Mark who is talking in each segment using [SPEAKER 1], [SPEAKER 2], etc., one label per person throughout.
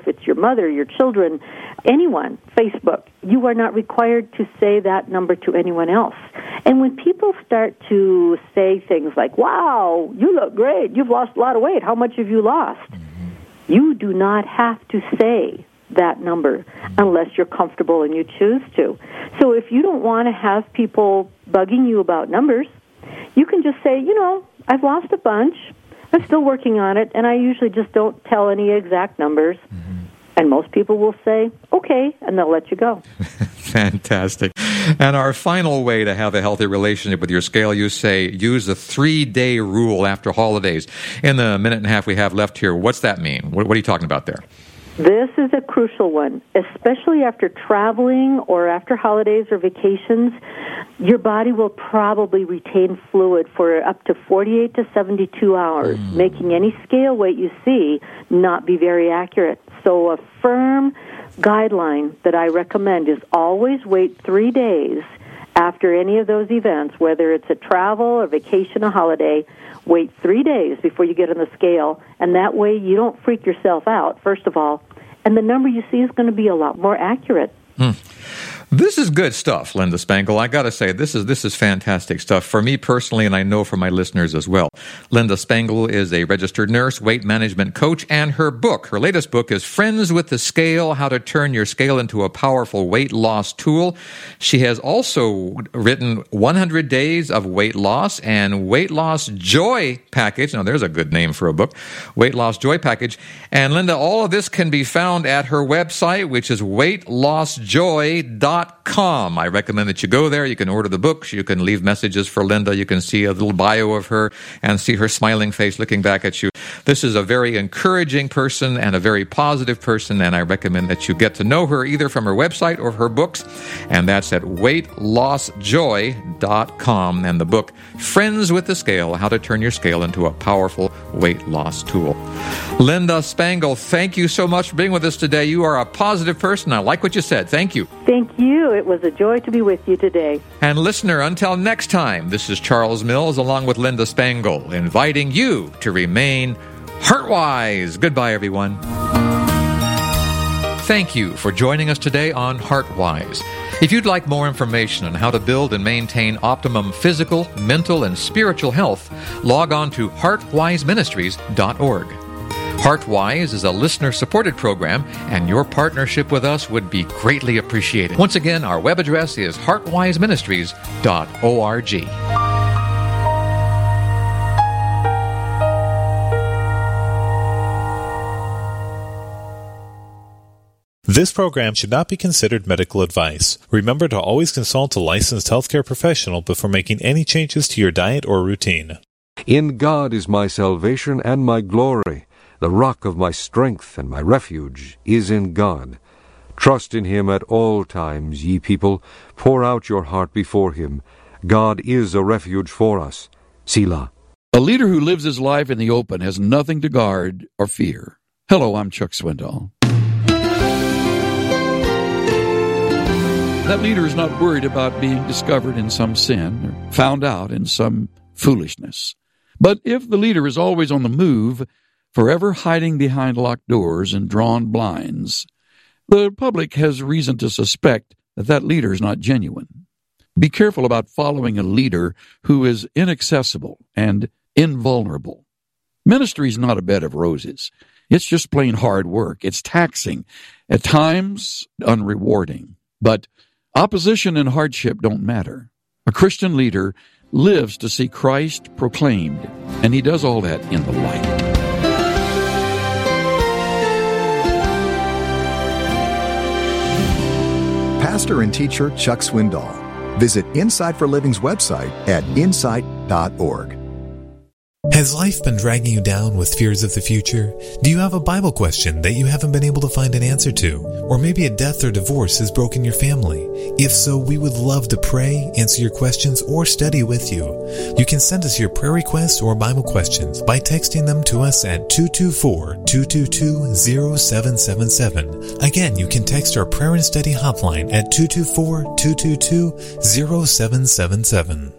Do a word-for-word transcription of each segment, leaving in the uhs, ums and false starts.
[SPEAKER 1] if it's your mother, your children, anyone, Facebook, you are not required to say that number to anyone else. And when people start to say things like, wow, you look great, you've lost a lot of weight, how much have you lost? Mm-hmm. You do not have to say that number unless you're comfortable and you choose to. So if you don't want to have people bugging you about numbers, you can just say, you know, I've lost a bunch, I'm still working on it, and I usually just don't tell any exact numbers. Mm-hmm. And most people will say, okay, and they'll let you go.
[SPEAKER 2] Fantastic. And our final way to have a healthy relationship with your scale, you say, use the three-day rule after holidays. In the minute and a half we have left here, what's that mean? What, what are you talking about there?
[SPEAKER 1] This is a crucial one, especially after traveling or after holidays or vacations. Your body will probably retain fluid for up to forty-eight to seventy-two hours, mm. making any scale weight you see not be very accurate. So a firm guideline that I recommend is always wait three days after any of those events, whether it's a travel, a vacation, a holiday. Wait three days before you get on the scale, and that way you don't freak yourself out, first of all, and the number you see is going to be a lot more accurate.
[SPEAKER 2] Hmm. This is good stuff, Linda Spangle. I got to say, this is this is fantastic stuff for me personally, and I know for my listeners as well. Linda Spangle is a registered nurse, weight management coach, and her book, her latest book, is Friends with the Scale, How to Turn Your Scale into a Powerful Weight Loss Tool. She has also written one hundred Days of Weight Loss and Weight Loss Joy Package. Now, there's a good name for a book, Weight Loss Joy Package. And Linda, all of this can be found at her website, which is weight loss joy dot com. I recommend that you go there. You can order the books. You can leave messages for Linda. You can see a little bio of her and see her smiling face looking back at you. This is a very encouraging person and a very positive person, and I recommend that you get to know her either from her website or her books, and that's at weight loss joy dot com. And the book, Friends with the Scale, How to Turn Your Scale into a Powerful Weight Loss Tool. Linda Spangle, thank you so much for being with us today. You are a positive person. I like what you said. Thank you.
[SPEAKER 1] Thank you. It was a joy to be with you today.
[SPEAKER 2] And listener, until next time, this is Charles Mills along with Linda Spangle, inviting you to remain heart-wise. Goodbye, everyone. Thank you for joining us today on Heartwise. If you'd like more information on how to build and maintain optimum physical, mental, and spiritual health, log on to heart wise ministries dot org. Heartwise is a listener-supported program, and your partnership with us would be greatly appreciated. Once again, our web address is heart wise ministries dot org.
[SPEAKER 3] This program should not be considered medical advice. Remember to always consult a licensed healthcare professional before making any changes to your diet or routine.
[SPEAKER 4] In God is my salvation and my glory. The rock of my strength and my refuge is in God. Trust in Him at all times, ye people. Pour out your heart before Him. God is a refuge for us. Selah.
[SPEAKER 5] A leader who lives his life in the open has nothing to guard or fear. Hello, I'm Chuck Swindoll. That leader is not worried about being discovered in some sin or found out in some foolishness. But if the leader is always on the move, forever hiding behind locked doors and drawn blinds, the public has reason to suspect that that leader is not genuine. Be careful about following a leader who is inaccessible and invulnerable. Ministry is not a bed of roses. It's just plain hard work. It's taxing, at times unrewarding. But opposition and hardship don't matter. A Christian leader lives to see Christ proclaimed, and he does all that in the light.
[SPEAKER 6] Pastor and teacher Chuck Swindoll. Visit Insight for Living's website at insight dot org.
[SPEAKER 3] Has life been dragging you down with fears of the future? Do you have a Bible question that you haven't been able to find an answer to? Or maybe a death or divorce has broken your family? If so, we would love to pray, answer your questions, or study with you. You can send us your prayer requests or Bible questions by texting them to us at two two four, two two two, zero seven seven seven. Again, you can text our prayer and study hotline at two two four, two two two, zero seven seven seven.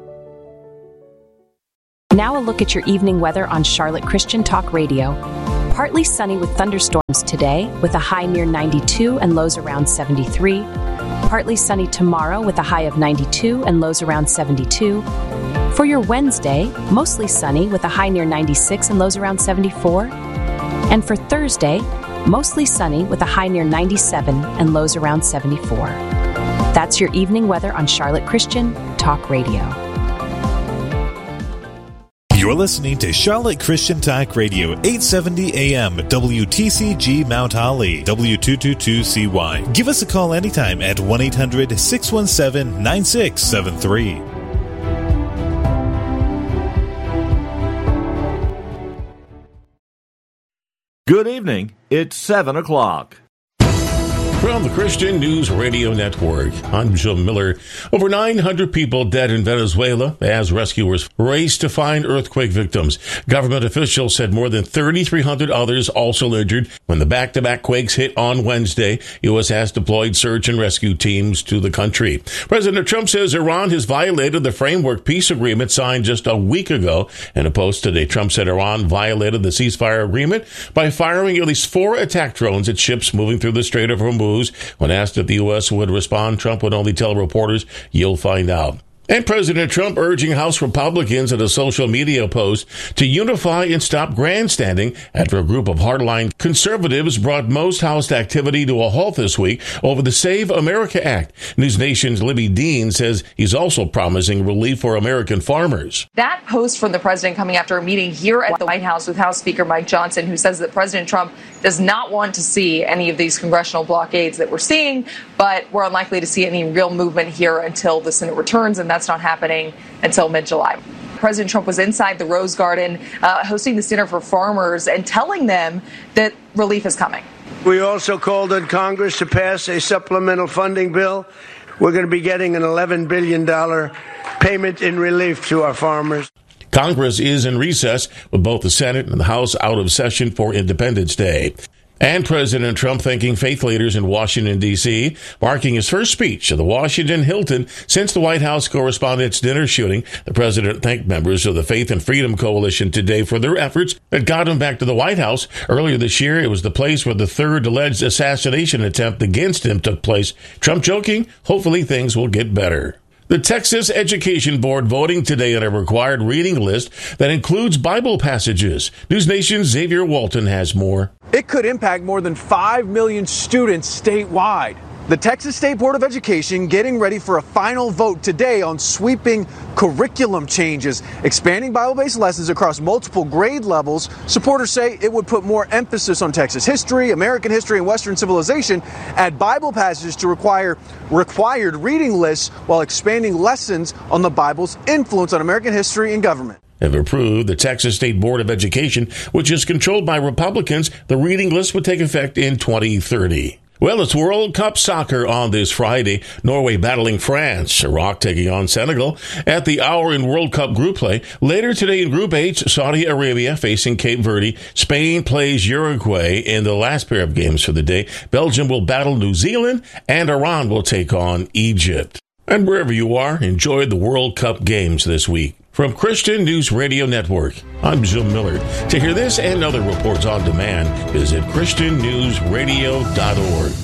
[SPEAKER 7] Now a look at your evening weather on Charlotte Christian Talk Radio. Partly sunny with thunderstorms today, with a high near ninety-two and lows around seventy-three. Partly sunny tomorrow with a high of ninety-two and lows around seventy-two. For your Wednesday, mostly sunny with a high near ninety-six and lows around seventy-four. And for Thursday, mostly sunny with a high near ninety-seven and lows around seventy-four. That's your evening weather on Charlotte Christian Talk Radio.
[SPEAKER 3] You're listening to Charlotte Christian Talk Radio, eight seventy A M, W T C G Mount Holly, W two twenty-two C Y. Give us a call anytime at one eight hundred six one seven nine six seven three.
[SPEAKER 8] Good evening. It's seven o'clock.
[SPEAKER 9] From the Christian News Radio Network, I'm Jim Miller. Over nine hundred people dead in Venezuela as rescuers race to find earthquake victims. Government officials said more than thirty-three hundred others also injured when the back-to-back quakes hit on Wednesday. U S has deployed search and rescue teams to the country. President Trump says Iran has violated the framework peace agreement signed just a week ago. In a post today, Trump said Iran violated the ceasefire agreement by firing at least four attack drones at ships moving through the Strait of Hormuz. When asked if the U S would respond, Trump would only tell reporters, "You'll find out." And President Trump urging House Republicans in a social media post to unify and stop grandstanding after a group of hardline conservatives brought most House activity to a halt this week over the Save America Act. News Nation's Libby Dean says he's also promising relief for American farmers.
[SPEAKER 10] That post from the president coming after a meeting here at the White House with House Speaker Mike Johnson, who says that President Trump does not want to see any of these congressional blockades that we're seeing, but we're unlikely to see any real movement here until the Senate returns, and that's not happening until mid-July. President Trump was inside the Rose Garden uh, hosting the Center for Farmers and telling them that relief is coming.
[SPEAKER 11] We also called on Congress to pass a supplemental funding bill. We're going to be getting an eleven billion dollars payment in relief to our farmers.
[SPEAKER 9] Congress is in recess with both the Senate and the House out of session for Independence Day. And President Trump thanking faith leaders in Washington, D C, marking his first speech at the Washington Hilton since the White House Correspondents' Dinner shooting. The president thanked members of the Faith and Freedom Coalition today for their efforts that got him back to the White House. Earlier this year, it was the place where the third alleged assassination attempt against him took place. Trump joking, hopefully things will get better. The Texas Education Board voting today on a required reading list that includes Bible passages. News Nation's Xavier Walton has more.
[SPEAKER 12] It could impact more than five million students statewide. The Texas State Board of Education getting ready for a final vote today on sweeping curriculum changes, expanding Bible-based lessons across multiple grade levels. Supporters say it would put more emphasis on Texas history, American history, and Western civilization, add Bible passages to require required reading lists while expanding lessons on the Bible's influence on American history and government.
[SPEAKER 9] If approved, the Texas State Board of Education, which is controlled by Republicans, the reading list would take effect in twenty thirty. Well, it's World Cup soccer on this Friday. Norway battling France, Iraq taking on Senegal at the hour in World Cup group play. Later today in Group H, Saudi Arabia facing Cape Verde. Spain plays Uruguay in the last pair of games for the day. Belgium will battle New Zealand, and Iran will take on Egypt. And wherever you are, enjoy the World Cup games this week. From Christian News Radio Network, I'm Jim Miller. To hear this and other reports on demand, visit Christian News Radio dot org.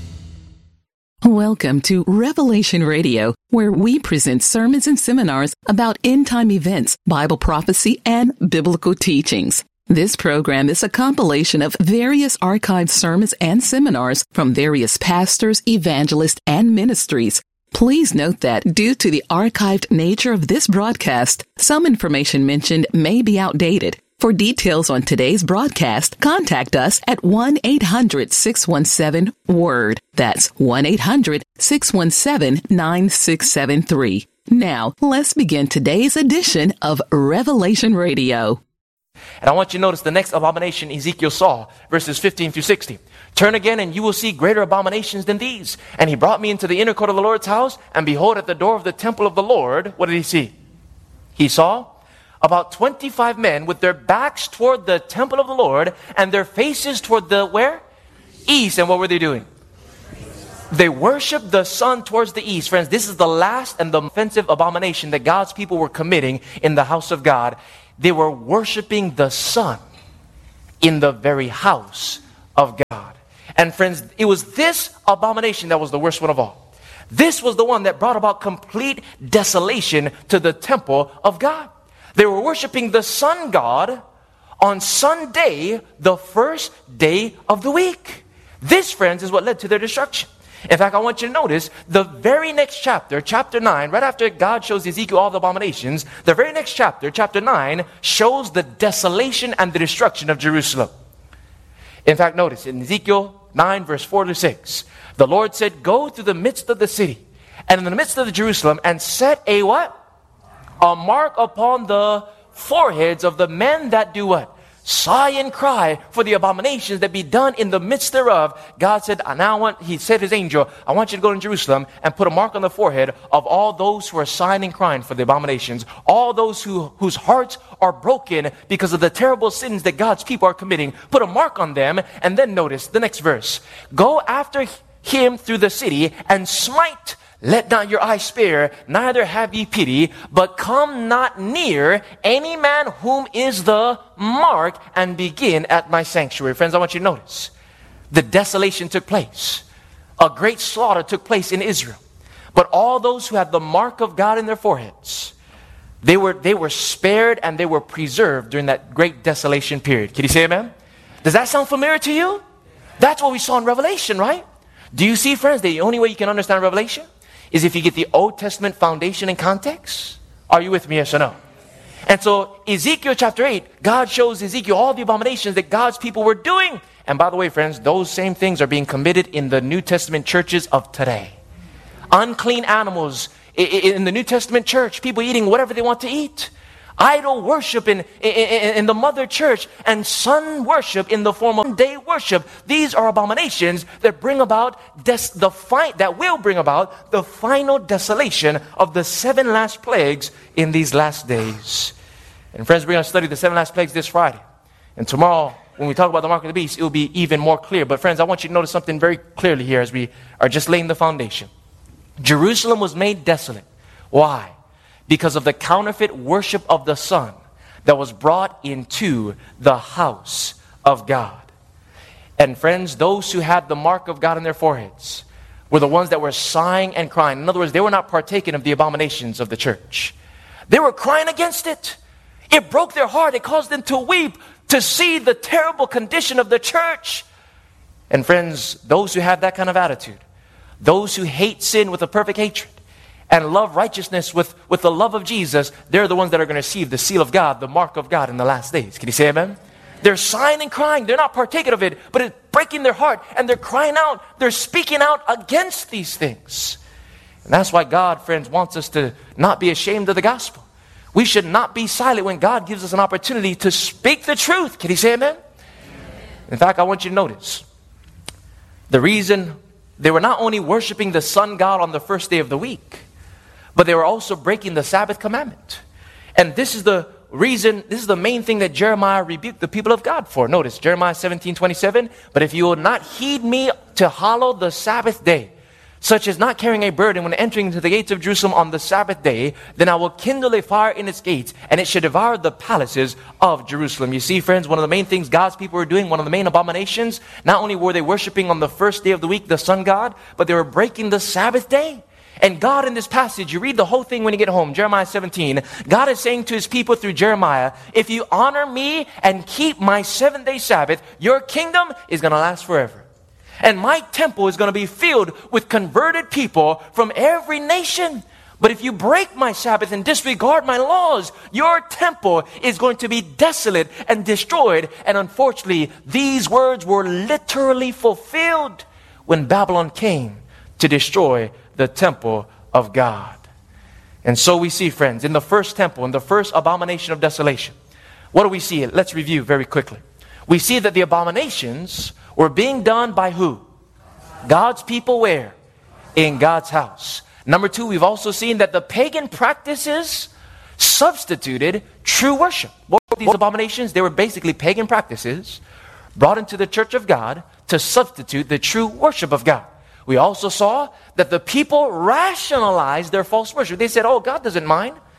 [SPEAKER 13] Welcome to Revelation Radio, where we present sermons and seminars about end-time events, Bible prophecy, and biblical teachings. This program is a compilation of various archived sermons and seminars from various pastors, evangelists, and ministries. Please note that due to the archived nature of this broadcast, some information mentioned may be outdated. For details on today's broadcast, contact us at one eight hundred six one seven WORD. That's one eight hundred six one seven nine six seven three. Now, let's begin today's edition of Revelation Radio.
[SPEAKER 14] And I want you to notice the next abomination Ezekiel saw, verses fifteen through sixteen. Turn again, and you will see greater abominations than these. And he brought me into the inner court of the Lord's house, and behold, at the door of the temple of the Lord, what did he see? He saw about twenty-five men with their backs toward the temple of the Lord, and their faces toward the, where? East. And what were they doing? They worshiped the sun towards the east. Friends, this is the last and the offensive abomination that God's people were committing in the house of God. They were worshiping the sun in the very house of God. And friends, it was this abomination that was the worst one of all. This was the one that brought about complete desolation to the temple of God. They were worshiping the sun god on Sunday, the first day of the week. This, friends, is what led to their destruction. In fact, I want you to notice the very next chapter, chapter nine, right after God shows Ezekiel all the abominations, the very next chapter, chapter nine, shows the desolation and the destruction of Jerusalem. In fact, notice in Ezekiel nine, verse four to six, the Lord said, go through the midst of the city and in the midst of the Jerusalem and set a what? A mark upon the foreheads of the men that do what? Sigh and cry for the abominations that be done in the midst thereof. God said, now I want, he said his angel, I want you to go to Jerusalem and put a mark on the forehead of all those who are sighing and crying for the abominations. All those who, whose hearts are broken because of the terrible sins that God's people are committing. Put a mark on them. And then notice the next verse. Go after him through the city and smite. Let not your eye spare, neither have ye pity, but come not near any man whom is the mark, and begin at my sanctuary. Friends, I want you to notice, the desolation took place. A great slaughter took place in Israel. But all those who had the mark of God in their foreheads, they were, they were spared and they were preserved during that great desolation period. Can you say amen? Does that sound familiar to you? That's what we saw in Revelation, right? Do you see, friends, the only way you can understand Revelation is if you get the Old Testament foundation and context? Are you with me, yes or no? And so Ezekiel chapter eight, God shows Ezekiel all the abominations that God's people were doing. And by the way, friends, those same things are being committed in the New Testament churches of today. Unclean animals in the New Testament church, people eating whatever they want to eat. Idol worship in, in, in the mother church, and sun worship in the form of day worship. These are abominations that bring about des- the fi- that will bring about the final desolation of the seven last plagues in these last days. And friends, we're going to study the seven last plagues this Friday. And tomorrow, when we talk about the mark of the beast, it will be even more clear. But friends, I want you to notice something very clearly here as we are just laying the foundation. Jerusalem was made desolate. Why? Because of the counterfeit worship of the sun that was brought into the house of God. And friends, those who had the mark of God on their foreheads were the ones that were sighing and crying. In other words, they were not partaking of the abominations of the church. They were crying against it. It broke their heart. It caused them to weep, to see the terrible condition of the church. And friends, those who have that kind of attitude, those who hate sin with a perfect hatred, and love righteousness with, with the love of Jesus, they're the ones that are going to receive the seal of God, the mark of God in the last days. Can you say amen? They're sighing and crying. They're not partaking of it, but it's breaking their heart. And they're crying out. They're speaking out against these things. And that's why God, friends, wants us to not be ashamed of the gospel. We should not be silent when God gives us an opportunity to speak the truth. Can you say amen? In fact, I want you to notice the reason they were not only worshiping the sun god on the first day of the week, but they were also breaking the Sabbath commandment. And this is the reason, this is the main thing that Jeremiah rebuked the people of God for. Notice, Jeremiah seventeen twenty-seven, but if you will not heed me to hallow the Sabbath day, such as not carrying a burden when entering into the gates of Jerusalem on the Sabbath day, then I will kindle a fire in its gates, and it shall devour the palaces of Jerusalem. You see, friends, one of the main things God's people were doing, one of the main abominations, not only were they worshiping on the first day of the week the sun god, but they were breaking the Sabbath day. And God in this passage, you read the whole thing when you get home, Jeremiah seventeen, God is saying to his people through Jeremiah, if you honor me and keep my seven-day Sabbath, your kingdom is going to last forever. And my temple is going to be filled with converted people from every nation. But if you break my Sabbath and disregard my laws, your temple is going to be desolate and destroyed. And unfortunately, these words were literally fulfilled when Babylon came to destroy the temple of God. And so we see, friends, in the first temple, in the first abomination of desolation, what do we see? Let's review very quickly. We see that the abominations were being done by who? God's people where? In God's house. Number two, we've also seen that the pagan practices substituted true worship. What were these abominations? They were basically pagan practices brought into the church of God to substitute the true worship of God. We also saw that the people rationalized their false worship. They said, oh, God doesn't mind.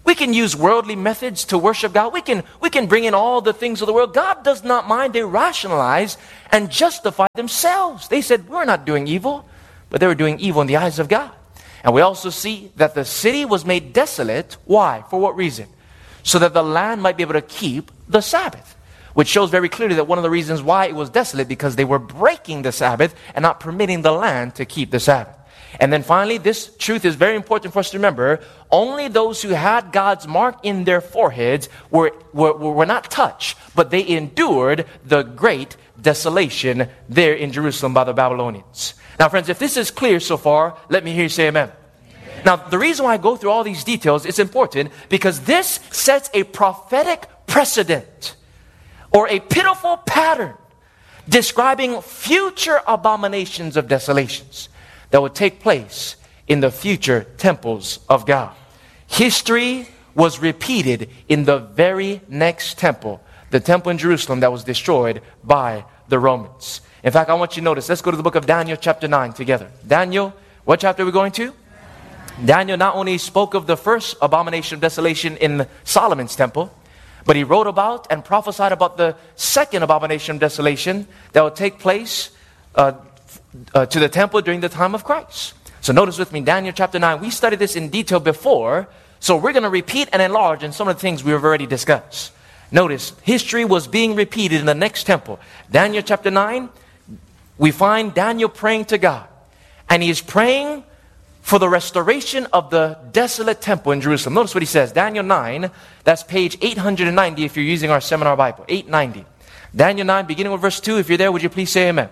[SPEAKER 14] We can use worldly methods to worship God. We can, we can bring in all the things of the world. God does not mind. They rationalize and justify themselves. They said, we're not doing evil, but they were doing evil in the eyes of God. And we also see that the city was made desolate. Why? For what reason? So that the land might be able to keep the Sabbath, which shows very clearly that one of the reasons why it was desolate, because they were breaking the Sabbath and not permitting the land to keep the Sabbath. And then finally, this truth is very important for us to remember. Only those who had God's mark in their foreheads were, were, were not touched, but they endured the great desolation there in Jerusalem by the Babylonians. Now, friends, if this is clear so far, let me hear you say amen. Amen. Now, the reason why I go through all these details is important because this sets a prophetic precedent or a pitiful pattern describing future abominations of desolations that would take place in the future temples of God. History was repeated in the very next temple, the temple in Jerusalem that was destroyed by the Romans. In fact, I want you to notice, let's go to the book of Daniel chapter nine together. Daniel, what chapter are we going to? Daniel not only spoke of the first abomination of desolation in Solomon's temple, but he wrote about and prophesied about the second abomination of desolation that would take place uh, Uh, to the temple during the time of Christ. So notice with me, Daniel chapter nine. We studied this in detail before, so we're going to repeat and enlarge in some of the things we have already discussed. Notice, history was being repeated in the next temple. Daniel chapter nine, we find Daniel praying to God. And he is praying for the restoration of the desolate temple in Jerusalem. Notice what he says, Daniel nine, that's page eight hundred ninety if you're using our seminar Bible, eight ninety. Daniel nine, beginning with verse two, if you're there, would you please say amen?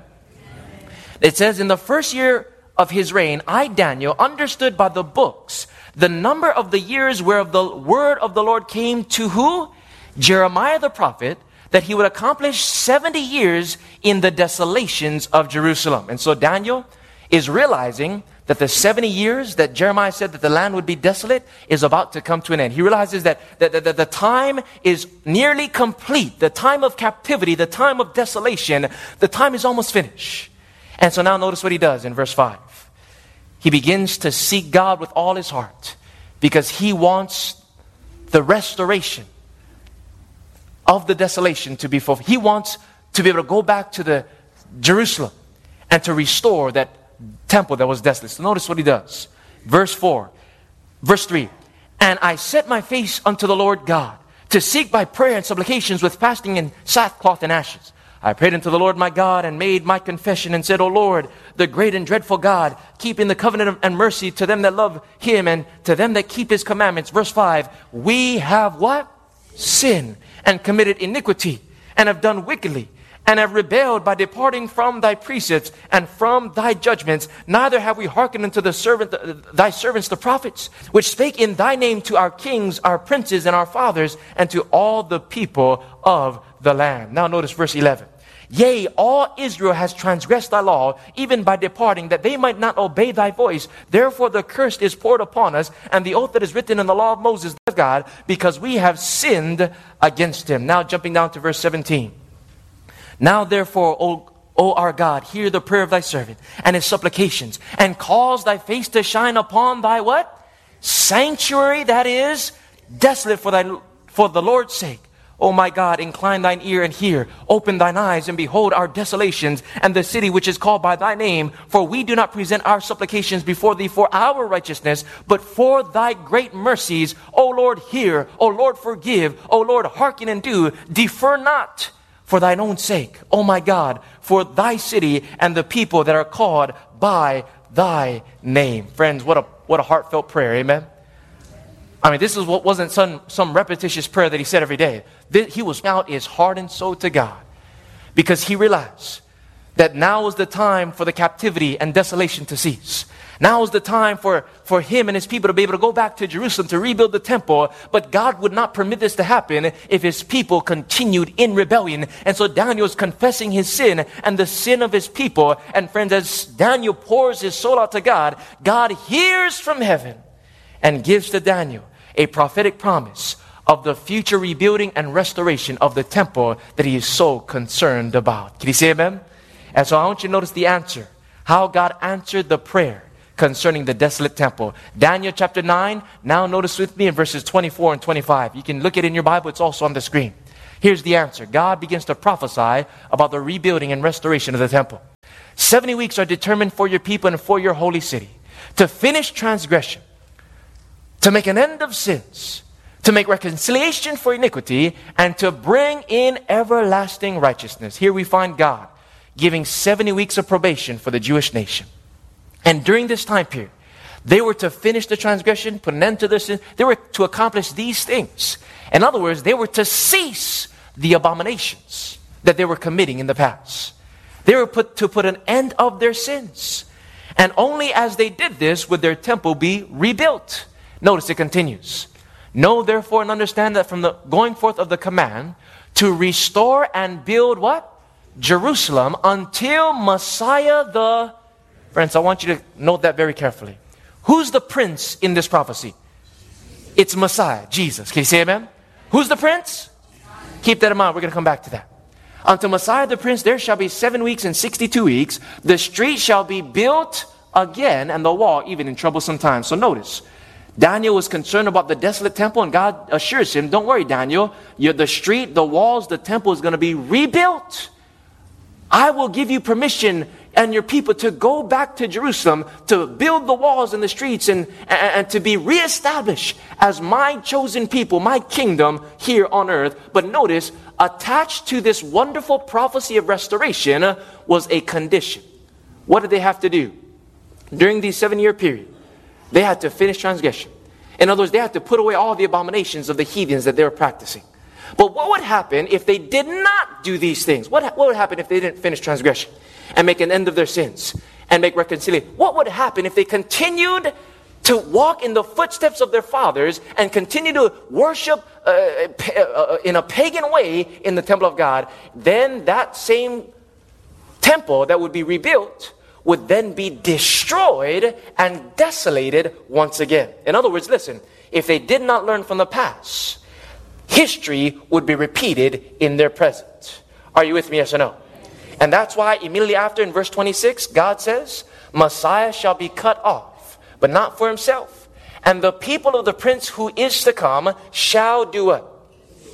[SPEAKER 14] It says, in the first year of his reign, I, Daniel, understood by the books the number of the years whereof the word of the Lord came to who? Jeremiah the prophet, that he would accomplish seventy years in the desolations of Jerusalem. And so Daniel is realizing that the seventy years that Jeremiah said that the land would be desolate is about to come to an end. He realizes that, that, that, that the time is nearly complete. The time of captivity, the time of desolation, the time is almost finished. And so now notice what he does in verse five. He begins to seek God with all his heart because he wants the restoration of the desolation to be fulfilled. He wants to be able to go back to the Jerusalem and to restore that temple that was desolate. So notice what he does. Verse four, verse three. And I set my face unto the Lord God to seek by prayer and supplications with fasting and sackcloth and ashes. I prayed unto the Lord my God and made my confession and said, O Lord, the great and dreadful God, keeping the covenant and mercy to them that love him and to them that keep his commandments. Verse five, we have what? Sinned and committed iniquity and have done wickedly and have rebelled by departing from thy precepts and from thy judgments. Neither have we hearkened unto the servant, thy servants the prophets, which spake in thy name to our kings, our princes, and our fathers, and to all the people of the land. Now notice verse eleven. Yea, all Israel has transgressed thy law, even by departing, that they might not obey thy voice. Therefore the curse is poured upon us, and the oath that is written in the law of Moses, their God, because we have sinned against him. Now jumping down to verse seventeen. Now therefore, O, o our God, hear the prayer of thy servant, and his supplications, and cause thy face to shine upon thy what? Sanctuary, that is, desolate for thy for the Lord's sake. O my God, incline thine ear and hear. Open thine eyes and behold our desolations and the city which is called by thy name. For we do not present our supplications before thee for our righteousness, but for thy great mercies. O Lord, hear. O Lord, forgive. O Lord, hearken and do. Defer not for thine own sake. O my God, for thy city and the people that are called by thy name. Friends, what a, what a heartfelt prayer. Amen. I mean, this is what wasn't some, some repetitious prayer that he said every day. He was out his heart and soul to God because he realized that now is the time for the captivity and desolation to cease. Now is the time for, for him and his people to be able to go back to Jerusalem to rebuild the temple. But God would not permit this to happen if his people continued in rebellion. And so Daniel is confessing his sin and the sin of his people. And friends, as Daniel pours his soul out to God, God hears from heaven and gives to Daniel a prophetic promise of the future rebuilding and restoration of the temple that he is so concerned about. Can you say amen? And so I want you to notice the answer. How God answered the prayer concerning the desolate temple. Daniel chapter nine, now notice with me in verses twenty-four and twenty-five. You can look at it in your Bible, it's also on the screen. Here's the answer. God begins to prophesy about the rebuilding and restoration of the temple. seventy weeks are determined for your people and for your holy city, to finish transgression, to make an end of sins, to make reconciliation for iniquity, and to bring in everlasting righteousness. Here we find God giving seventy weeks of probation for the Jewish nation. And during this time period, they were to finish the transgression, put an end to their sin. They were to accomplish these things. In other words, they were to cease the abominations that they were committing in the past. They were put to put an end of their sins. And only as they did this would their temple be rebuilt. Notice it continues. Know therefore and understand that from the going forth of the command to restore and build what? Jerusalem until Messiah the... Friends, I want you to note that very carefully. Who's the prince in this prophecy? It's Messiah, Jesus. Can you say amen? Who's the prince? Keep that in mind. We're going to come back to that. Until Messiah the prince, there shall be seven weeks and sixty-two weeks. The street shall be built again, and the wall even in troublesome times. So notice, Daniel was concerned about the desolate temple, and God assures him, don't worry, Daniel. You're the street, the walls, the temple is going to be rebuilt. I will give you permission and your people to go back to Jerusalem, to build the walls and the streets, and, and, and to be reestablished as my chosen people, my kingdom here on earth. But notice, attached to this wonderful prophecy of restoration was a condition. What did they have to do? During the seven-year period, they had to finish transgression. In other words, they had to put away all the abominations of the heathens that they were practicing. But what would happen if they did not do these things? What, what would happen if they didn't finish transgression and make an end of their sins and make reconciliation? What would happen if they continued to walk in the footsteps of their fathers and continue to worship uh, in a pagan way in the temple of God? Then that same temple that would be rebuilt would then be destroyed and desolated once again. In other words, listen, if they did not learn from the past, history would be repeated in their present. Are you with me, yes or no? And that's why immediately after in verse twenty-six, God says, Messiah shall be cut off, but not for himself. And the people of the prince who is to come shall do what?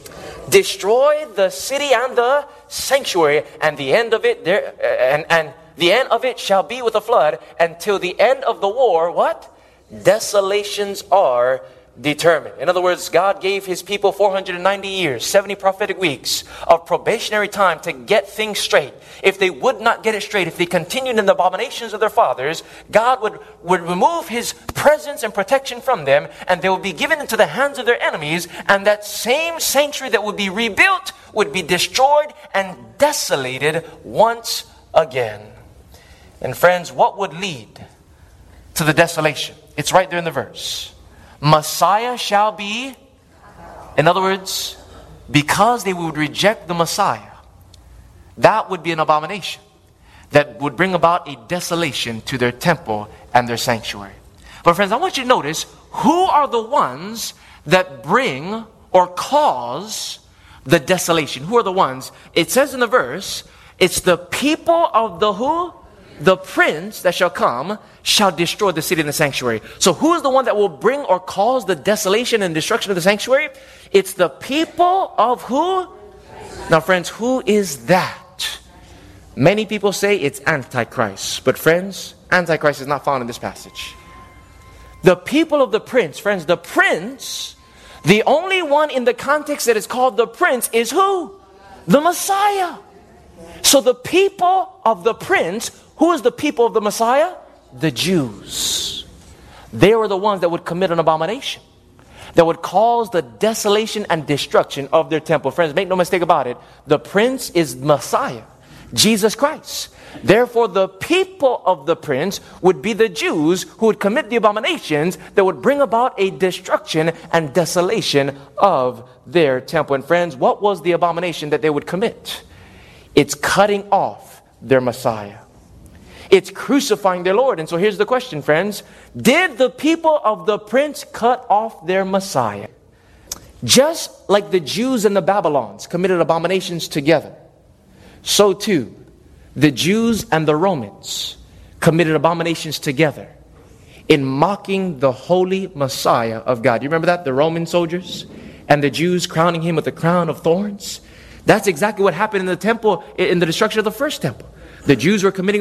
[SPEAKER 14] Destroy the city and the sanctuary, and the end of it there, and, and the end of it shall be with a flood, until the end of the war, what? Desolations are determined. In other words, God gave his people four hundred ninety years, seventy prophetic weeks of probationary time to get things straight. If they would not get it straight, if they continued in the abominations of their fathers, God would, would remove his presence and protection from them, and they would be given into the hands of their enemies, and that same sanctuary that would be rebuilt would be destroyed and desolated once again. And friends, what would lead to the desolation? It's right there in the verse. Messiah shall be, in other words, because they would reject the Messiah, that would be an abomination that would bring about a desolation to their temple and their sanctuary. But friends, I want you to notice, who are the ones that bring or cause the desolation? Who are the ones? It says in the verse, it's the people of the who? The prince that shall come shall destroy the city and the sanctuary. So who is the one that will bring or cause the desolation and destruction of the sanctuary? It's the people of who? Now friends, who is that? Many people say it's Antichrist. But friends, Antichrist is not found in this passage. The people of the prince, friends, the prince, the only one in the context that is called the prince is who? The Messiah. So the people of the prince, who is the people of the Messiah? The Jews. They were the ones that would commit an abomination, that would cause the desolation and destruction of their temple. Friends, make no mistake about it. The prince is Messiah, Jesus Christ. Therefore, the people of the prince would be the Jews who would commit the abominations that would bring about a destruction and desolation of their temple. And friends, what was the abomination that they would commit? It's cutting off their Messiah. It's crucifying their Lord. And so here's the question, friends. Did the people of the prince cut off their Messiah? Just like the Jews and the Babylons committed abominations together, so too the Jews and the Romans committed abominations together in mocking the holy Messiah of God. You remember that? The Roman soldiers and the Jews crowning him with a crown of thorns. That's exactly what happened in the temple, in the destruction of the first temple. The Jews were committing